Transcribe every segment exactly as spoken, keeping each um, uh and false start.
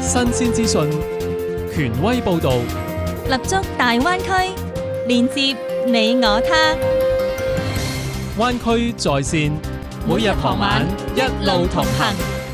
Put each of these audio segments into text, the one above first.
新鮮資訊，權威報導， 立足大灣區，連接你我他。 灣區在線，每日傍晚一路同行。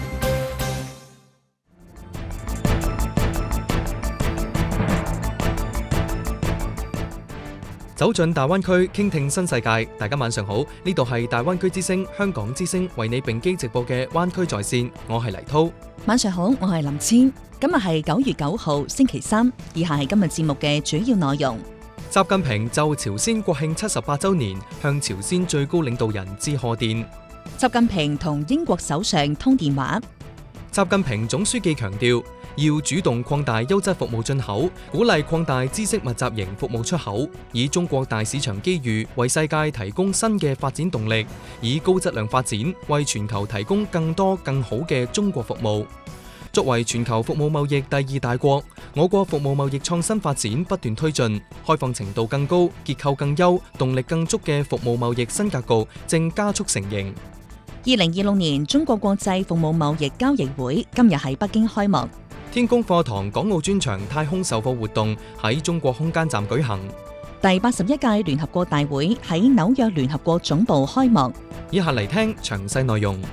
走進大灣區，傾聽新世界。大家晚上好，呢度係大灣區之聲、香港之聲為你並機直播嘅灣區在線，我係黎濤。 晚上好，我係林千。今日係九月九號星期三，以下係今日節目嘅主要內容。 習近平就朝鮮國慶七十八週年向朝鮮最高領導人致賀電。 習近平同英國首相通電話。 習近平總書記強調，要主動擴大優質服務進口，鼓勵擴大知識密集型服務出口，以中國大市場機遇為世界提供新嘅發展動力，以高質量發展為全球提供更多更好嘅中國服務。作為全球服務貿易第二大國，我國服務貿易創新發展不斷推進，開放程度更高、結構更優、動力更足嘅服務貿易新格局正加速成形。 二零二六年中國國際服務貿易交易會今日喺北京開幕。 天宮課堂港澳專場太空授課活動喺中國空間站舉行。 第八十一屆聯合國大會喺紐約聯合國總部開幕。 以下嚟聽詳細內容。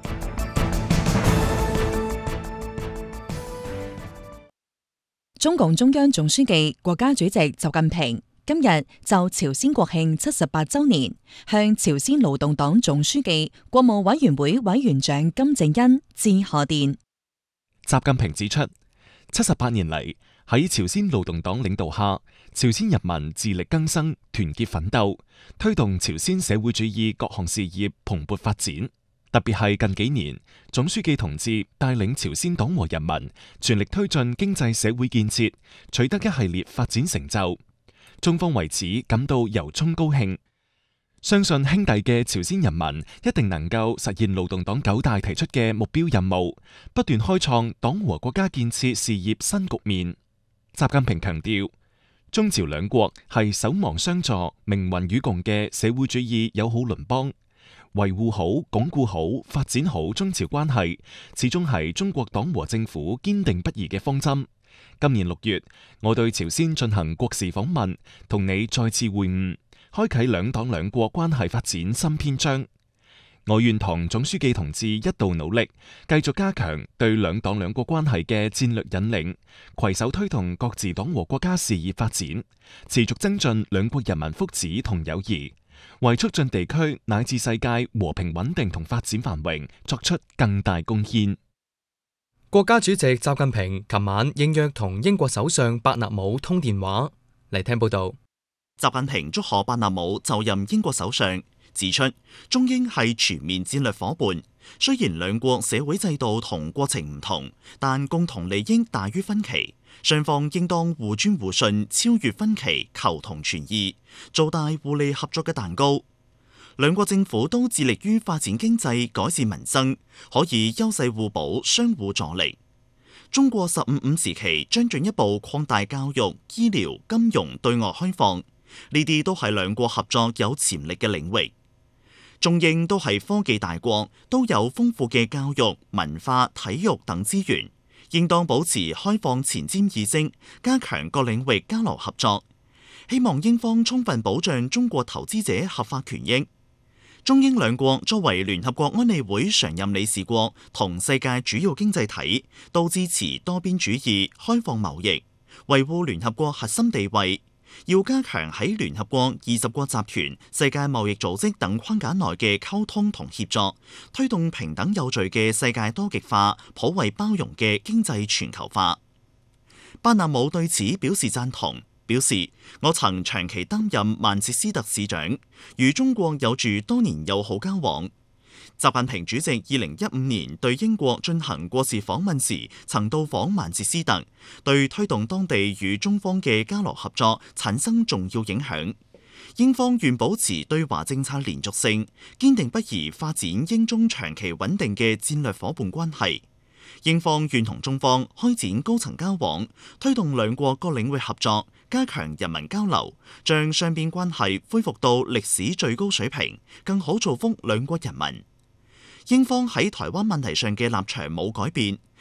中共中央總書記、國家主席習近平今日就朝鮮國慶七十八週年向朝鮮勞動黨總書記、國務委員會委員長金正恩致賀電。 習近平指出，七十八年嚟，喺朝鮮勞動黨領導下，朝鮮人民自力更生、團結奮鬥，推動朝鮮社會主義各項事業蓬勃發展。特別係近幾年，總書記同志帶領朝鮮黨和人民全力推進經濟社會建設，取得一系列發展成就。中方為此感到由衷高興，相信兄弟嘅朝鮮人民一定能夠實現勞動黨九大提出嘅目標任務，不斷開創黨和國家建設事業新局面。習近平強調，中朝兩國係守望相助、命運與共嘅社會主義友好鄰邦。維護好、鞏固好、發展好中朝關係，始終係中國黨和政府堅定不移嘅方針。今年六月，我對朝鮮進行國事訪問，同你再次會晤，開啟兩黨兩國關係發展新篇章。我願同總書記同志一道努力，繼續加強對兩黨兩國關係嘅戰略引領，攜手推動各自黨和國家事業發展，持續增進兩國人民福祉同友誼，為促進地區乃至世界和平穩定同發展繁榮作出更大貢獻。 國家主席習近平琴晚應約同英國首相伯納姆通電話。嚟聽報道。 習近平祝賀伯納姆就任英國首相，指出中英係全面戰略夥伴，雖然兩國社會制度同國情唔同，但共同利益大於分歧。雙方應當互尊互信，超越分歧，求同存異，做大互利合作嘅蛋糕。兩國政府都致力於發展經濟、改善民生，可以優勢互補，相互助力。中國十五五時期將進一步擴大教育、醫療、金融對外開放，呢啲都係兩國合作有潛力嘅領域。中英都係科技大國，都有豐富嘅教育、文化、體育等資源。應當保持開放前瞻意識，加強各領域交流合作。希望英方充分保障中國投資者合法權益。中英兩國作為聯合國安理會常任理事國同世界主要經濟體，都支持多邊主義、開放貿易，維護聯合國核心地位。要加強喺聯合國、二十國集團、世界貿易組織等框架內嘅溝通同協作，推動平等有序嘅世界多極化、普惠包容嘅經濟全球化。伯納姆對此表示贊同，表示我曾長期擔任曼徹斯特市長，與中國有住多年友好交往。習近平主席二零一五年對英國進行國事訪問時，曾到訪曼徹斯特，對推動當地與中方嘅交流合作產生重要影響。英方願保持對華政策連續性，堅定不移發展英中長期穩定嘅戰略夥伴關係。英方願同中方開展高層交往，推動兩國各領域合作，加強人民交流，將雙邊關係恢復到歷史最高水平，更好造福兩國人民。英方喺台灣問題上嘅立場冇改變，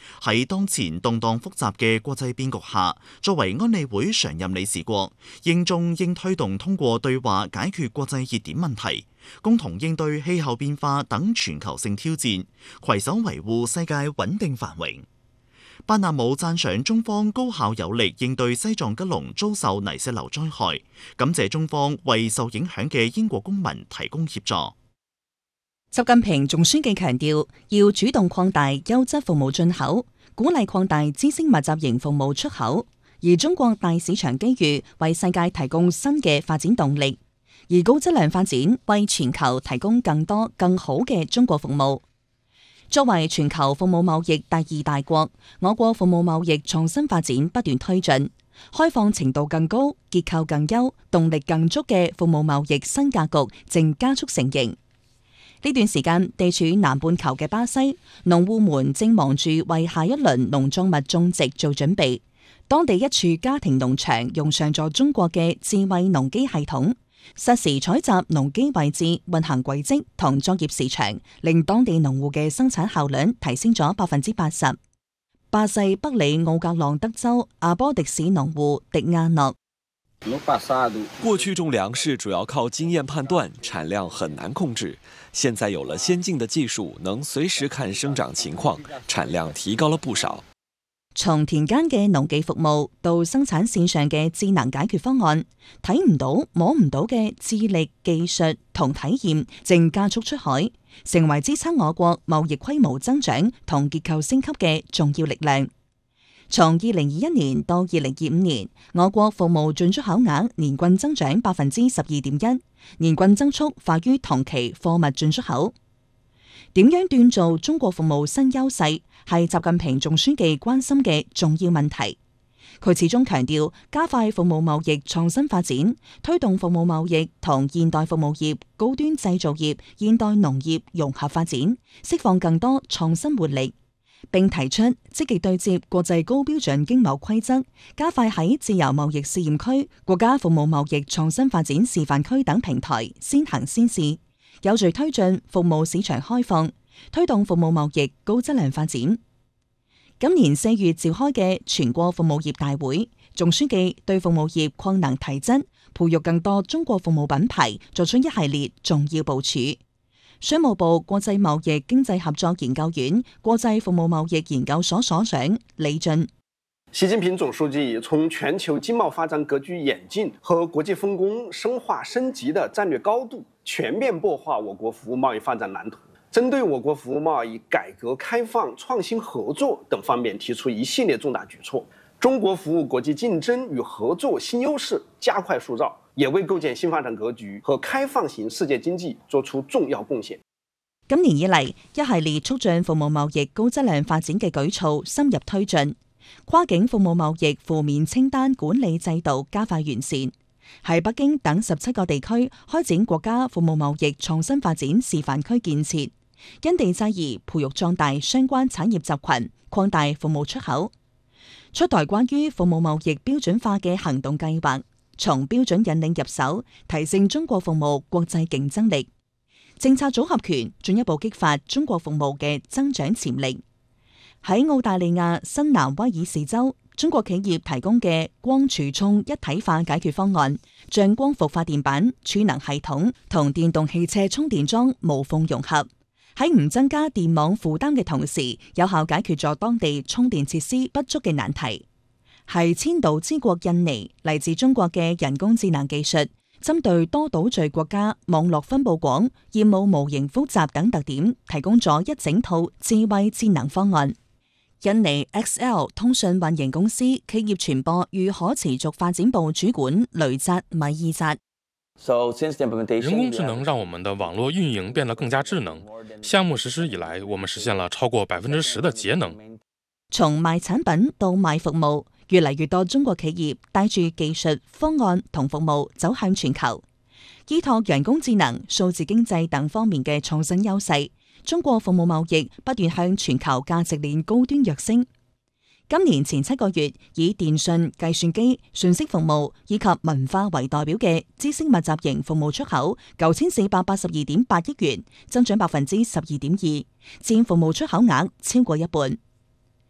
喺當前動盪複雜嘅國際變局下，作為安理會常任理事國，應中應推動通過對話解決國際熱點問題，共同應對氣候變化等全球性挑戰，攜手維護世界穩定繁榮。班納姆讚賞中方高效有力應對西藏吉隆遭受泥石流災害，感謝中方為受影響嘅英國公民提供協助。 習近平總書記強調，要主動擴大優質服務進口，鼓勵擴大知識密集型服務出口，而中國大市場機遇為世界提供新嘅發展動力，而高質量發展為全球提供更多更好嘅中國服務。作為全球服務貿易第二大國，我國服務貿易創新發展不斷推進，開放程度更高、結構更優、動力更足嘅服務貿易新格局正加速成形。呢段時間，地處南半球嘅巴西農戶們正忙住為下一輪農作物種植做準備。當地一處家庭農場用上咗中國嘅智慧農機系統，實時採集農機位置、運行軌跡同作業時長，令當地農戶嘅生產效率提升咗百分之八十。巴西北里奧格朗德州阿波迪市農戶迪亞諾： 過去種糧食主要靠經驗判斷，產量很難控制。現在有了先進的技術，能隨時看生長情況，產量提高了不少。 從田間嘅農技服務到生產線上嘅智能解決方案，睇唔到摸唔到嘅智力、技術同體驗正加速出海，成為支撐我國貿易規模增長同結構升級嘅重要力量。從二零二一年到二零二五年，我國服務進出口額年均增長百分之十二點一，年均增速快於同期貨物進出口。點樣鍛造中國服務新優勢，係習近平總書記關心嘅重要問題。佢始終強調，加快服務貿易創新發展，推動服務貿易同現代服務業、高端製造業、現代農業融合發展，釋放更多創新活力。並提出積極對接國際高標準經貿規則，加快喺自由貿易試驗區、國家服務貿易創新發展示範區等平台先行先試，有序推進服務市場開放，推動服務貿易高質量發展。今年四月召開嘅全國服務業大會，總書記對服務業擴能提質、培育更多中國服務品牌作出一系列重要部署。商務部國際貿易經濟合作研究院國際服務貿易研究所所長李俊： 習近平總書記從全球經貿發展格局演進和國際分工深化升級的戰略高度，全面擘畫我國服務貿易發展藍圖，針對我國服務貿易改革開放、創新合作等方面提出一系列重大舉措，中國服務國際競爭與合作新優勢加快塑造，也為構建新發展格局和開放型世界經濟作出重要貢獻。 今年以嚟，一系列促進服務貿易高質量發展嘅舉措深入推進，跨境服務貿易負面清單管理制度加快完善，喺北京等十七個地區開展國家服務貿易創新發展示範區建設，因地制宜培育壯大相關產業集群，擴大服務出口。出台關於服務貿易標準化嘅行動計劃，從標準引領入手，提升中國服務國際競爭力。政策組合拳進一步激發中國服務嘅增長潛力。喺澳大利亞新南威爾士州，中國企業提供嘅光儲充一體化解決方案，將光伏發電板、儲能系統同電動汽車充電樁無縫融合，喺唔增加電網負擔嘅同時，有效解決咗當地充電設施不足嘅難題。係千島之國印尼嚟自中國嘅人工智能技術，針對多島嶼國家網絡分佈廣、業務模型複雜等特點，提供咗一整套智慧智能方案。印尼 X L 通訊運營公司企業傳播與可持續發展部主管雷扎米爾扎： 人工智能讓我們的網絡運營變得更加智能。項目實施以來，我們實現了超過百分之十的節能。 從賣產品到賣服務，越嚟越多中國企業帶住技術、方案同服務走向全球，依託人工智能、數字經濟等方面嘅創新優勢，中國服務貿易不斷向全球價值鏈高端躍升。今年前七個月，以電信、計算機、信息服務以及文化為代表嘅知識密集型服務出口九千四百八十二點八億元，增長百分之十二點二，佔服務出口額超過一半。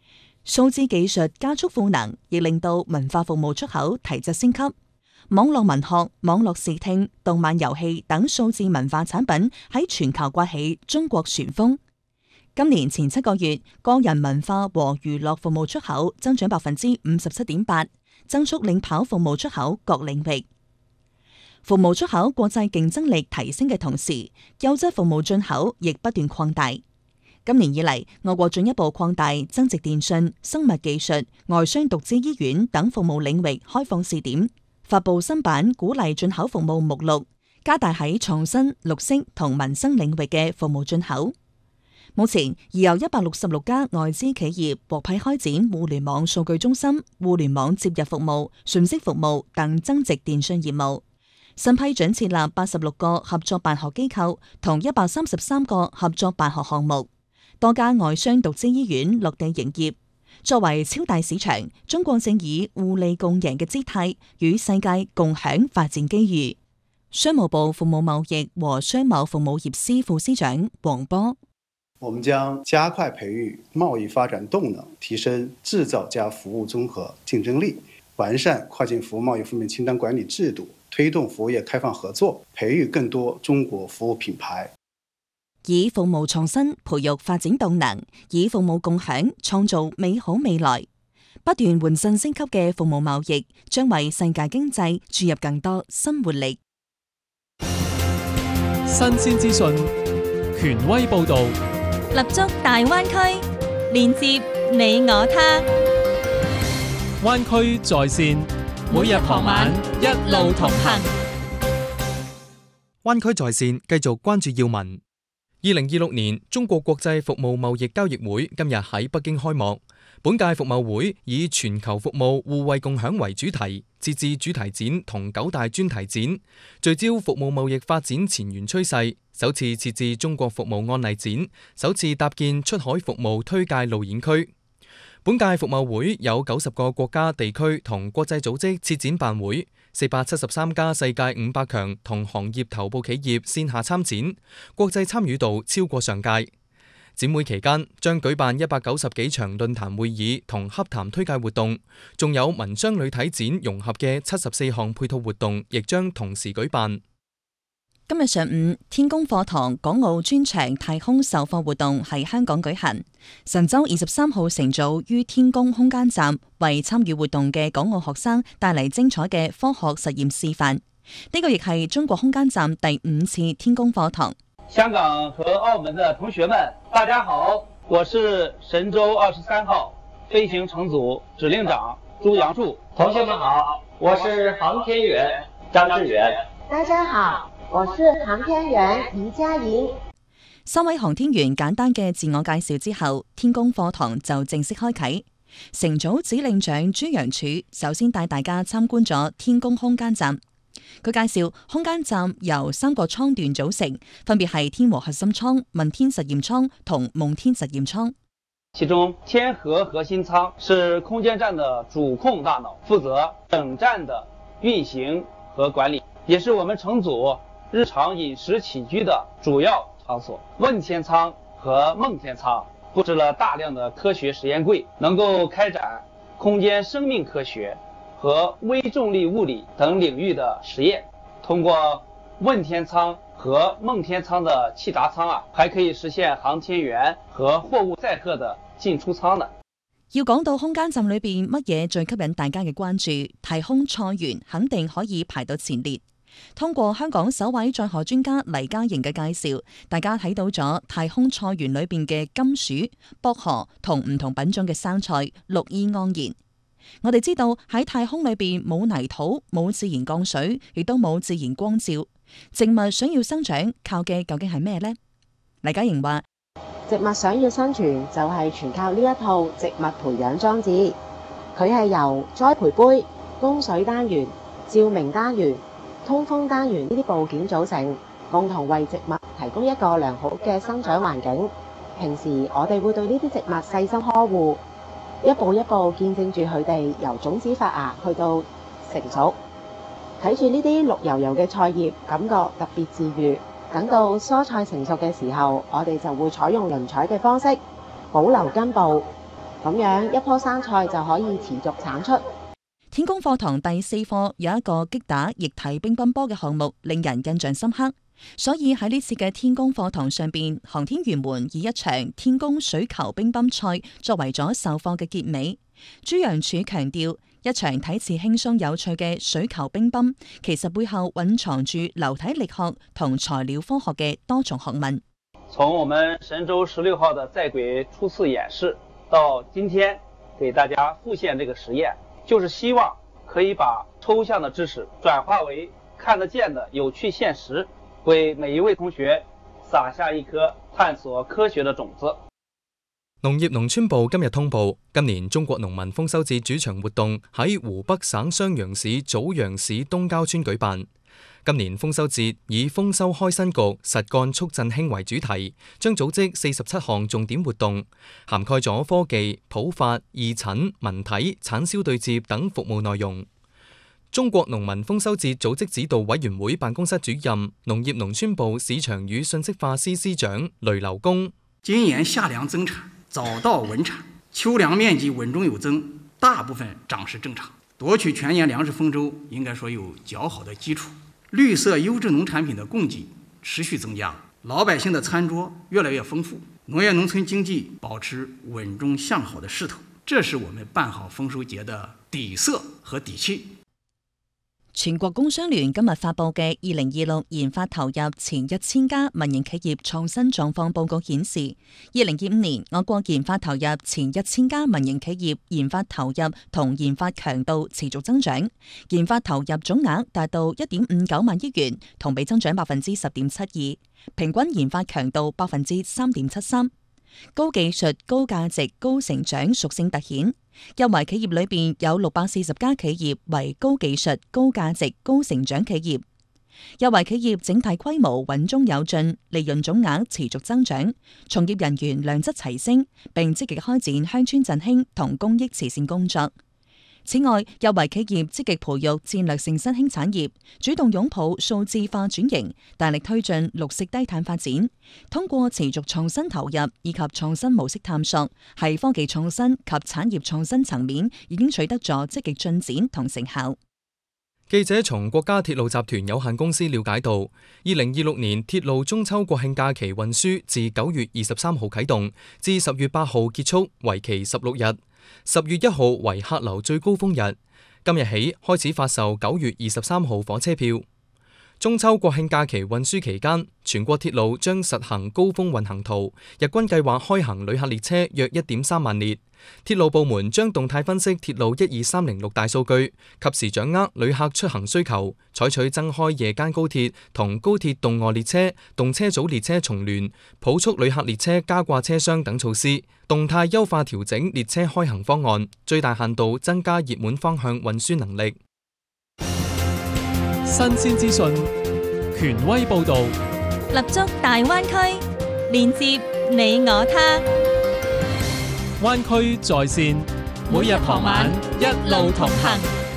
數字技術加速賦能，亦令到文化服務出口提質升級。網絡文學、網絡視聽、動漫遊戲等數字文化產品喺全球刮起中國旋風。今年前七個月，個人文化和娛樂服務出口增長百分之五十七點八，增速領跑服務出口各領域。服務出口國際競爭力提升嘅同時，優質服務進口亦不斷擴大。今年以嚟，我國進一步擴大增值電訊、生物技術、外商獨資醫院等服務領域開放試點，發布新版鼓勵進口服務目錄，加大喺創新、綠色同民生領域嘅服務進口。目前已有一百六十六家外資企業獲批開展互聯網數據中心、互聯網接入服務、信息服務等增值電訊業務。新批准設立八十六個合作辦學機構同一百三十三個合作辦學項目，多家外商獨資醫院落地營業。作為超大市場，中國正以互利共贏嘅姿態與世界共享發展機遇。商務部服務貿易和商貿服務業司副司長黃波。 我們將加快培育貿易發展動能，提升製造加服務綜合競爭力，完善跨境服務貿易負面清單管理制度，推動服務業開放合作，培育更多中國服務品牌。 以服務創新培育發展動能，以服務共享創造美好未來。不斷換新升級嘅服務貿易，將為世界經濟注入更多新活力。 新鮮資訊，權威報導。 立足大灣區，連接你我他。 灣區在線，每日傍晚一路同行。 灣區在線繼續關注要聞。二零二六年中國國際服務貿易交易會今日喺北京開幕。本屆服貿會以全球服務互惠共享為主題，設置主題展同九大專題展，聚焦服務貿易發展前沿趨勢。首次設置中國服務案例展，首次搭建出海服務推介路演區。本屆服貿會有九十個國家地區同國際組織設展辦會，四百七十三家世界五百強同行業頭部企業線下參展，國際參與度超過上屆。展會期間將舉辦一百九十幾場論壇會議同洽談推介活動，仲有文商旅體展融合嘅七十四項配套活動，亦將同時舉辦。 今日上午，天宮課堂港澳專場太空授課活動喺香港舉行。神舟二十三號乘組於天宮空間站為參與活動嘅港澳學生帶嚟精彩嘅科學實驗示範。呢個亦係中國空間站第五次天宮課堂。 香港和澳門的同學們，大家好，我是神舟二十三號飛行乘組指令長朱楊柱。同學們好，我是航天員張志遠。 大家好，我是航天員余嘉瑩。 三位航天員簡單嘅自我介紹之後，天宮課堂就正式開啟。乘組指令長朱楊柱首先帶大家參觀咗天宮空間站。佢介紹空間站由三個艙段組成，分別係天和核心艙、問天實驗艙同夢天實驗艙。 其中天和核心艙是空間站的主控大腦，負責整站的運行和管理，也是我們乘組日常飲食起居的主要場所。問天艙和夢天艙布置了大量的科學實驗櫃，能夠開展空間生命科學和微重力物理等領域的實驗。通過問天艙和夢天艙的氣閘艙啊，還可以實現航天員和貨物載客的進出艙的。 要講到空間站裏邊乜嘢最吸引大家嘅關注，太空菜園肯定可以排到前列。通過香港首位載荷專家黎家瑩嘅介紹，大家睇到咗太空菜園裏邊嘅甘薯、薄荷同唔同品種嘅生菜，綠意盎然。我哋知道喺太空裏邊冇泥土、冇自然降水，亦都冇自然光照。植物想要生長，靠嘅究竟係咩呢？黎家瑩話： 植物想要生存，就係全靠呢一套植物培養裝置。佢係由栽培杯、供水單元、照明單元、通風單元呢啲部件組成，共同為植物提供一個良好嘅生長環境。平時我哋會對呢啲植物細心呵護，一步一步見證住佢哋由種子發芽去到成熟，睇住呢啲綠油油嘅菜葉，感覺特別治癒。等到蔬菜成熟嘅時候，我哋就會採用輪採嘅方式保留根部， 咁樣一棵生菜就可以持續產出。 天宮課堂第四課有一個擊打液體乒乓波嘅項目，令人印象深刻。所以喺呢次嘅天宮課堂上邊，航天員們以一場天宮水球乒乓賽作為咗授課嘅結尾。朱楊柱強調，一場睇似輕鬆有趣嘅水球乒乓，其實背後蘊藏住流體力學同材料科學嘅多重學問。 從我們神舟十六號的在軌初次演示到今天給大家復現這個實驗，就是希望可以把抽象的知識轉化為看得見的有趣現實，為每一位同學撒下一顆探索科學的種子。 農業農村部今日通報，今年中國農民豐收節主場活動喺湖北省襄陽市棗陽市東郊村舉辦。今年豐收節以豐收開新局、實幹促振興為主題，將組織四十七項重點活動，涵蓋咗科技、普法、義診、文體、產銷對接等服務內容。中國農民豐收節組織指導委員會辦公室主任、農業農村部市場與信息化司司長雷劉公： 今年夏糧增產，早稻穩產，秋糧面積穩中有增，大部分長勢正常，奪取全年糧食豐收應該說有較好的基礎。綠色優質農產品的供給持續增加，老百姓的餐桌越來越豐富，農業農村經濟保持穩中向好的勢頭，這是我們辦好豐收節的底色和底氣。 全國工商聯今日發布嘅二零二六研發投入前一千家民營企業創新狀況報告顯示，二零二五年我國研發投入前一千家民營企業研發投入同研發強度持續增長，研發投入總額達到一點五九萬億元，同比增長百分之十點七二，平均研發強度百分之三點七三。高技術、高價值、高成長屬性凸顯。入圍企業裏邊有六百四十家企業為高技術、高價值、高成長企業。入圍企業整體規模穩中有進，利潤總額持續增長，從業人員良質齊升，並積極開展鄉村振興同公益慈善工作。此外，入圍企業積極培育戰略性新興產業，主動擁抱數字化轉型，大力推進綠色低碳發展。通過持續創新投入以及創新模式探索，喺科技創新及產業創新層面已經取得咗積極進展同成效。 記者從國家鐵路集團有限公司了解到，二零二六年鐵路中秋國慶假期運輸自九月二十三號啟動，至十月八號結束，為期十六日。十月一號為客流最高峰日，今日起開始發售九月二十三號火車票。中秋國慶假期運輸期間，全國鐵路將實行高峰運行圖，日均計劃開行旅客列車約一點三萬列。鐵路部門將動態分析鐵路一二三零六大數據，及時掌握旅客出行需求，採取增開夜間高鐵同高鐵動臥列車、動車組列車重聯、普速旅客列車加掛車廂等措施，動態優化調整列車開行方案，最大限度增加熱門方向運輸能力。 新鮮資訊，權威報導， 立足大灣區，連接你我他。 灣區在線，每日傍晚一路同行。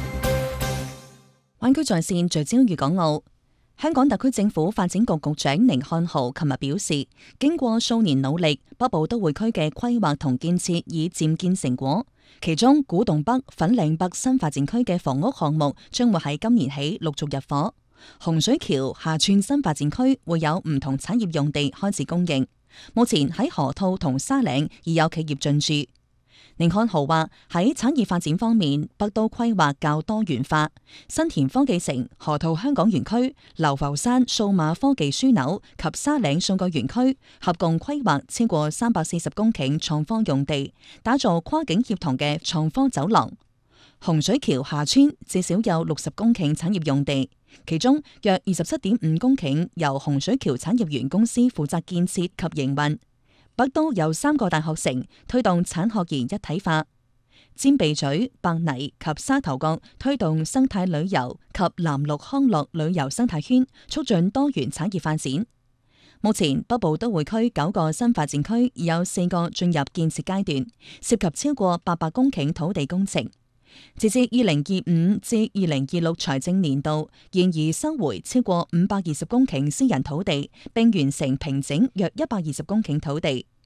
灣區在線聚焦粵港澳。香港特區政府發展局局長寧漢豪琴日表示，經過數年努力，北部都會區嘅規劃同建設已漸見成果。其中，古洞北、粉嶺北新發展區嘅房屋項目將會喺今年起陸續入伙。洪水橋下村新發展區會有唔同產業用地開始供應。目前喺河套同沙嶺已有企業進駐。寧漢豪話喺產業發展方面，北都規劃較多元化，新田科技城、河套香港園區、流浮山數碼科技樞紐及沙嶺數據園區合共規劃超過三百四十公頃創科用地，打造跨境協同嘅創科走廊。洪水橋下村至少有六十公頃產業用地，其中約二十七點五公頃由洪水橋產業園公司負責建設及營運。北都有三個大學城推動產學研一體化，尖鼻咀、白泥及沙頭角推動生態旅遊及藍綠康樂旅遊生態圈，促進多元產業發展。目前北部都會區九個新發展區已有四個進入建設階段，涉及超過八百公頃土地工程。截至二零二五至二零二六財政年度，現已收回超過五百二十公頃私人土地，並完成平整約一百二十公頃土地。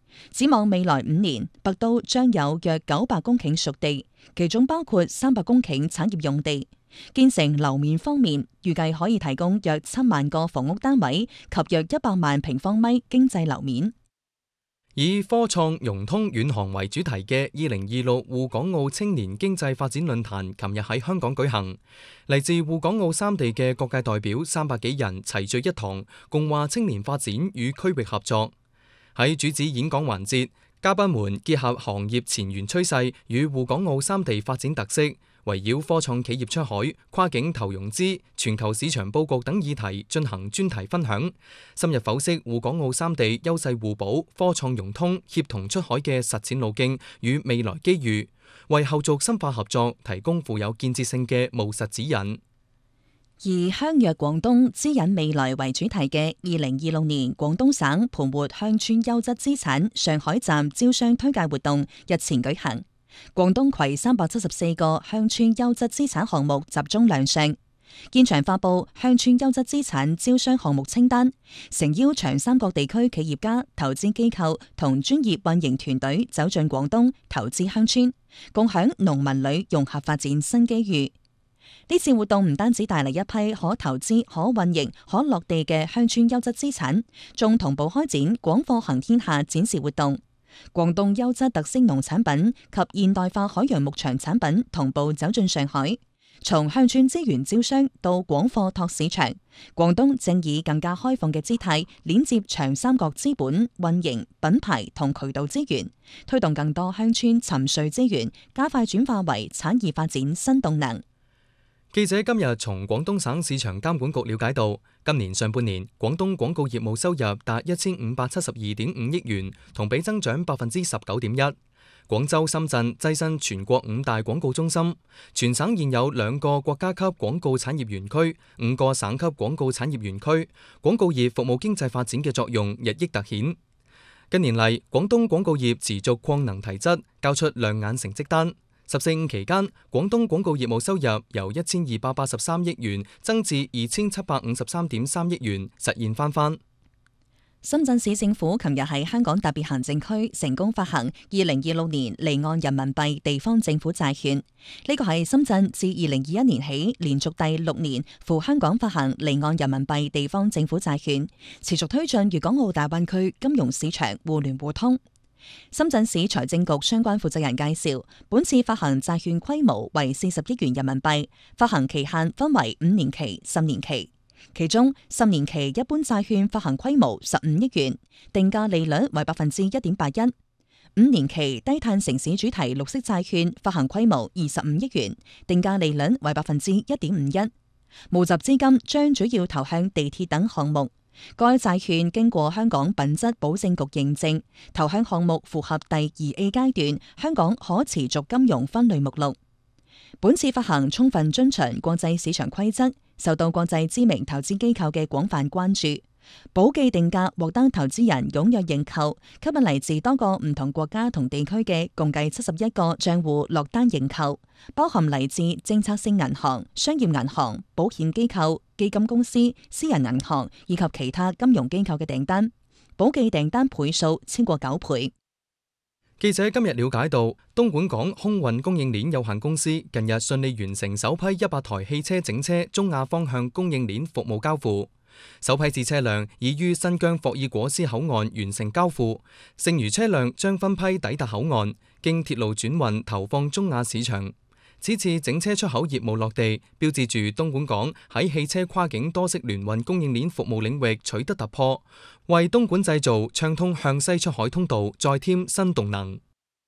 展望未來五年，北都將有約九百公頃熟地，其中包括三百公頃產業用地。建成樓面方面，預計可以提供約七萬個房屋單位及約一百萬平方米經濟樓面。 以科創融通遠航為主題嘅二零二六滬港澳青年經濟發展論壇，琴日喺香港舉行。嚟自滬港澳三地嘅各界代表三百幾人齊聚一堂，共話青年發展與區域合作。喺主旨演講環節，嘉賓們結合行業前沿趨勢與滬港澳三地發展特色，圍繞科創企業出海、跨境投融資、全球市場佈局等議題進行專題分享，深入剖析滬港澳三地優勢互補、科創融通、協同出海嘅實踐路徑與未來機遇，為後續深化合作提供富有建設性嘅務實指引。 以香約廣東指引未來為主題嘅二零二六年廣東省盤活鄉村優質資產上海站招商推介活動日前舉行。廣東攜三百七十四個鄉村優質資產項目集中亮相，現場發佈鄉村優質資產招商項目清單，誠邀長三角地區企業家、投資機構同專業運營團隊走進廣東投資鄉村，共享農民旅融合發展新機遇。呢次活動唔單止帶嚟一批可投資、可運營、可落地嘅鄉村優質資產，仲同步開展廣貨行天下展示活動。廣東優質特色農產品及現代化海洋牧場產品同步走進上海，從鄉村資源招商到廣貨拓市場，廣東正以更加開放嘅姿態鏈接長三角資本、運營、品牌同渠道資源，推動更多鄉村沉睡資源加快轉化為產業發展新動能。 記者今日從廣東省市場監管局了解到，今年上半年廣東廣告業務收入達一千五百七十二點五億元，同比增長百分之十九點一。廣州、深圳躋身全國五大廣告中心，全省現有兩個國家級廣告產業園區、五個省級廣告產業園區，廣告業服務經濟發展嘅作用日益突顯。近年嚟，廣東廣告業持續擴能提質，交出亮眼成績單。十四五期間，廣東廣告業務收入由一千二百八十三億元增至二千七百五十三點三億元，實現翻番。 深圳市政府琴日喺香港特別行政區成功發行二零二六年離岸人民幣地方政府債券，呢個係深圳自二零二一年起連續第六年赴香港發行離岸人民幣地方政府債券，持續推進粵港澳大灣區金融市場互聯互通。深圳市財政局相關負責人介紹，本次發行債券規模為四十億元人民幣，發行期限分為五年期、十年期。其中十年期一般債券發行規模十五億元，定價利率為百分之一點八一；五年期低碳城市主題綠色債券發行規模二十五億元，定價利率為百分之一點五一。募集資金將主要投向地鐵等項目。該債券經過香港品質保證局認證，投向項目符合第二 A 階段香港可持續金融分類目錄。本次發行充分遵循國際市場規則，受到國際知名投資機構嘅廣泛關注。保記定價獲得投資人踴躍認購，吸引嚟自多個唔同國家同地區嘅共計七十一個賬戶落單認購，包含嚟自政策性銀行、商業銀行、保險機構、基金公司、私人銀行以及其他金融機構嘅訂單，保記訂單倍數超過九倍。 記者今日了解到，東莞港空運供應鏈有限公司近日順利完成首批一百台汽車整車中亞方向供應鏈服務交付。首批次車輛已於新疆霍爾果斯口岸完成交付，剩餘車輛將分批抵達口岸，經鐵路轉運投放中亞市場。此次整車出口業務落地，標誌住東莞港喺汽車跨境多式聯運供應鏈服務領域取得突破，為東莞製造暢通向西出海通道再添新動能。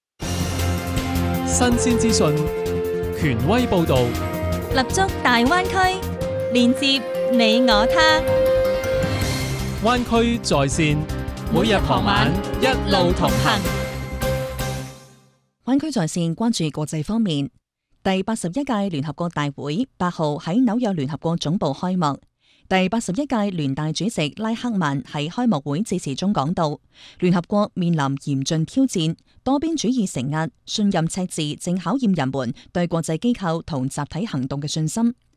新鮮資訊，權威報導， 立足大灣區，連接你我他。 灣區在線，每日傍晚一路同行。 灣區在線關注國際方面。第八十一屆聯合國大會八號喺紐約聯合國總部開幕。第八十一屆聯大主席拉克曼喺開幕會致辭中講到，聯合國面臨嚴峻挑戰，多邊主義承壓、信任赤字正考驗人們對國際機構同集體行動嘅信心。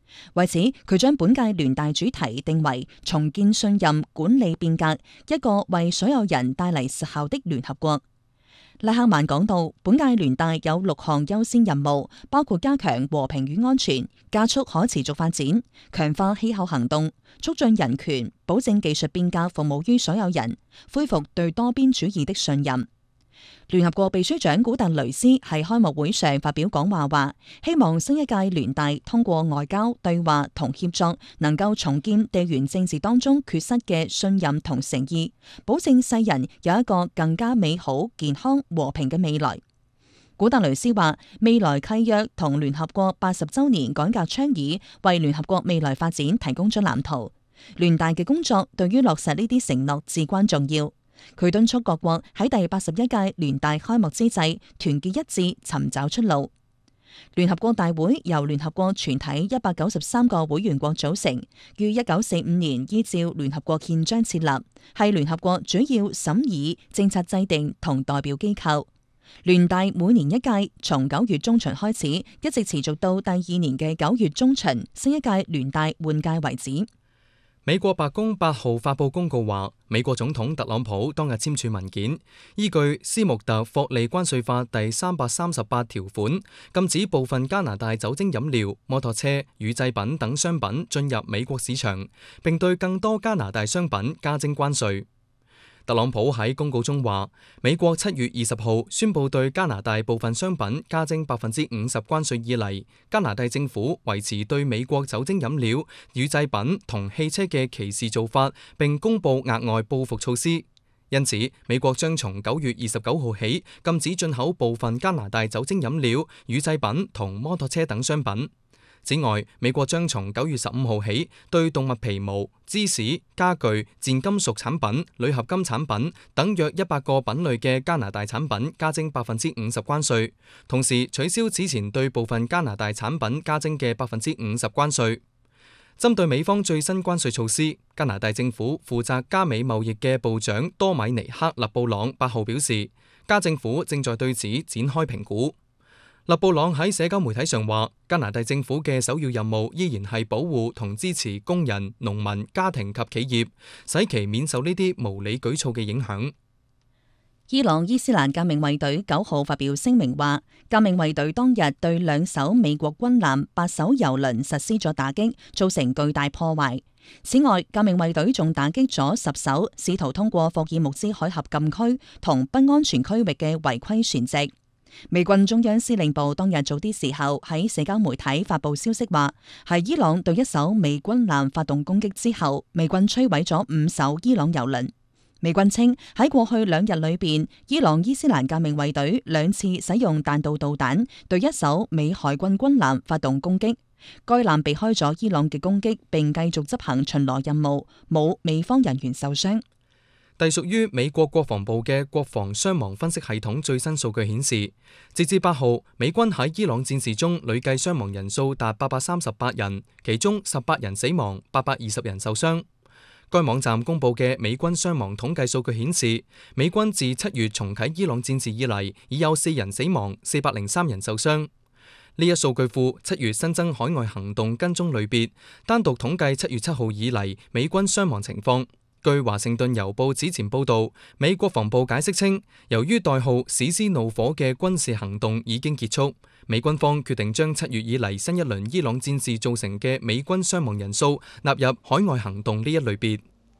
為此，佢將本屆聯大主題定為重建信任、管理變革，一個為所有人帶嚟實效的聯合國。拉克曼講到，本屆聯大有六項優先任務，包括加強和平與安全、加速可持續發展、強化氣候行動、促進人權、保證技術變革服務於所有人、恢復對多邊主義的信任。聯合國秘書長古特雷斯喺開幕會上發表講話，話希望新一屆聯大通過外交對話同協作，能夠重建地緣政治當中缺失嘅信任同誠意，保證世人有一個更加美好、健康、和平嘅未來。古特雷斯話，未來契約同聯合國八十週年改革倡議為聯合國未來發展提供咗藍圖，聯大嘅工作對於落實呢啲承諾至關重要。佢敦促各國喺第八十一屆聯大開幕之際團結一致，尋找出路。聯合國大會由聯合國全體一百九十三個會員國組成，於一九四五年依照聯合國憲章設立，係聯合國主要審議、政策制定同代表機構。聯大每年一屆，從九月中旬開始，一直持續到第二年嘅九月中旬，新一屆聯大換屆為止。 美國白宮八號發佈公告話，美國總統特朗普當日簽署文件，依據斯穆特霍利關稅法第三百三十八條款，禁止部分加拿大酒精飲料、摩托車、乳製品等商品進入美國市場，並對更多加拿大商品加徵關稅。特朗普喺公告中話，美國七月二十號宣布對加拿大部分商品加徵百分之五十關稅以嚟，加拿大政府維持對美國酒精飲料、乳製品同汽車嘅歧視做法，並公布額外報復措施。因此，美國將從九月二十九號起禁止進口部分加拿大酒精飲料、乳製品同摩托車等商品。此外，美國將從九月十五號起對動物皮毛、芝士、家具、賤金屬產品、鋁合金產品等約一百個品類嘅加拿大產品加徵百分之五十關稅，同時取消此前對部分加拿大產品加徵嘅百分之五十關稅。針對美方最新關稅措施，加拿大政府負責加美貿易嘅部長多米尼克·勒布朗八號表示，加政府正在對此展開評估。勒布朗喺社交媒體上話，加拿大政府嘅首要任務依然係保護同支持工人、農民、家庭及企業，使其免受呢啲無理舉措嘅影響。 伊朗伊斯蘭革命衛隊九號發表聲明話，革命衛隊當日對兩艘美國軍艦、八艘油輪實施咗打擊，造成巨大破壞。此外，革命衛隊仲打擊咗十艘試圖通過霍爾木茲海峽禁區同不安全區域嘅違規船隻。美軍中央司令部當日早啲時候喺社交媒體發布消息話，喺伊朗對一艘美軍艦發動攻擊之後，美軍摧毀咗五艘伊朗油輪。美軍稱喺過去兩日裏邊，伊朗伊斯蘭革命衛隊兩次使用彈道導彈對一艘美海軍軍艦發動攻擊，該艦避開咗伊朗嘅攻擊，並繼續執行巡邏任務，冇美方人員受傷。 隸屬於美國國防部嘅國防傷亡分析系統最新數據顯示，截至八號，美軍喺伊朗戰事中累計傷亡人數達八百三十八人，其中十八人死亡，八百二十人受傷。該網站公布嘅美軍傷亡統計數據顯示，美軍自七月重啟伊朗戰事以嚟，已有四人死亡，四百零三人受傷。呢一數據庫七月新增海外行動跟蹤類別，單獨統計七月七號以嚟美軍傷亡情況。據華盛頓郵報此前報導，美國防部解釋稱，由於代號史詩怒火嘅軍事行動已經結束，美軍方決定將七月以嚟新一輪伊朗戰事造成嘅美軍傷亡人數納入海外行動呢一類別。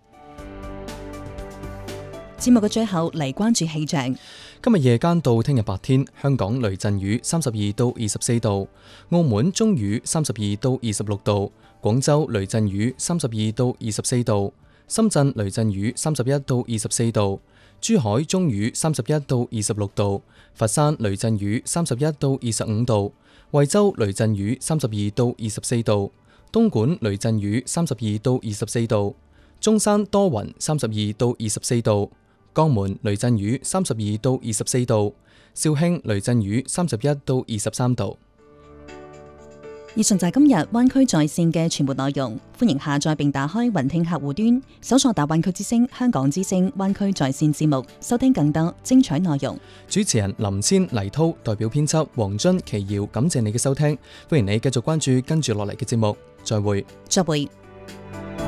節目嘅最後嚟關注氣象。 今日夜間到聽日白天，香港雷陣雨三十二到二十四度，澳門中雨三十二到二十六度，廣州雷陣雨三十二到二十四度。深圳雷陣雨三十一到二十四度，珠海中雨三十一到二十六度，佛山雷陣雨三十一到二十五度，惠州雷陣雨三十二到二十四度，東莞雷陣雨三十二到二十四度，中山多雲三十二到二十四度，江門雷陣雨三十二到二十四度，肇慶雷陣雨三十一到二十三度。 以上就係今日灣區在線嘅全部內容，歡迎下載並打開雲聽客戶端，搜索大灣區之聲、香港之聲、灣區在線節目，收聽更多精彩內容。 主持人林千、黎濤，代表編輯黃津、奇瑤，感謝你嘅收聽，歡迎你繼續關注跟住落嚟嘅節目，再會。 再會。